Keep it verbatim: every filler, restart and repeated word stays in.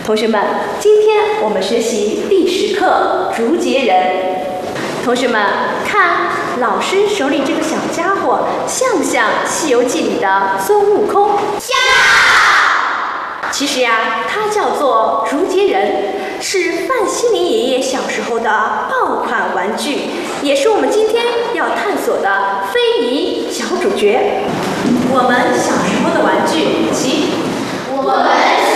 同学们，今天我们学习第十课竹节人。同学们看，老师手里这个小家伙像不像《西游记》里的孙悟空？ 像。 其实呀，它叫做竹节人，是范希林爷爷小时候的爆款玩具，也是我们今天要探索的非遗小主角。我们小时候的玩具，起， 我们